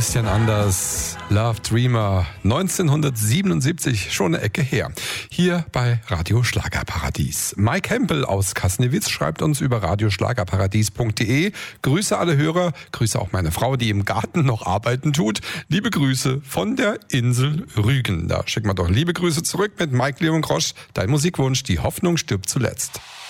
Christian Anders, Love Dreamer, 1977, schon eine Ecke her. Hier bei Radio Schlagerparadies. Mike Hempel aus Kasnewitz schreibt uns über radioschlagerparadies.de. Grüße alle Hörer, grüße auch meine Frau, die im Garten noch arbeiten tut. Liebe Grüße von der Insel Rügen. Da schicken wir doch liebe Grüße zurück mit Mike Leon Grosch. Dein Musikwunsch, die Hoffnung stirbt zuletzt.